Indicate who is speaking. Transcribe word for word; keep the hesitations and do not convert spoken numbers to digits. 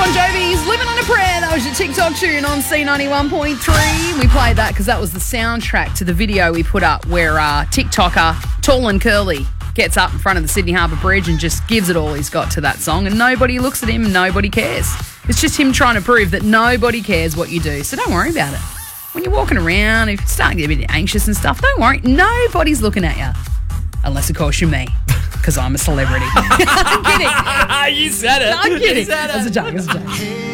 Speaker 1: Bon Jovi's Living on a Prayer. That was your TikTok tune on C ninety-one point three. We played that because that was the soundtrack to the video we put up where uh, TikToker Tall and Curly gets up in front of the Sydney Harbour Bridge and just gives it all he's got to that song, and nobody looks at him, nobody cares. It's just him trying to prove that nobody cares what you do, so don't worry about it. When you're walking around, if you're starting to get a bit anxious and stuff, don't worry, nobody's looking at you. Unless, of course, you're me, because I'm a celebrity. I'm kidding.
Speaker 2: You said it.
Speaker 1: I'm kidding.
Speaker 2: You said it.
Speaker 1: That's a joke, that's a joke.